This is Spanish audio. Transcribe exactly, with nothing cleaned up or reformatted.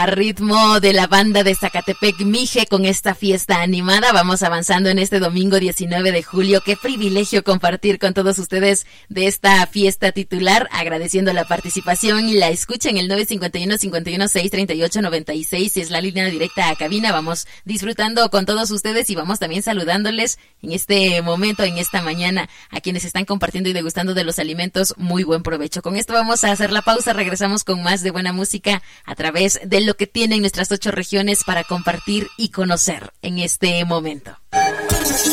a ritmo de la banda de Zacatepec Mije con esta fiesta animada. Vamos avanzando en este domingo diecinueve de julio. Qué privilegio compartir con todos ustedes de esta fiesta titular, agradeciendo la participación y la escucha en el nueve cinco uno, cinco uno seis, tres ocho nueve seis, es la línea directa a cabina. Vamos disfrutando con todos ustedes y vamos también saludándoles en este momento, en esta mañana, a quienes están compartiendo y degustando de los alimentos. Muy buen provecho. Con esto vamos a hacer la pausa, regresamos con más de buena música a través de lo que tienen nuestras ocho regiones para compartir y conocer en este momento.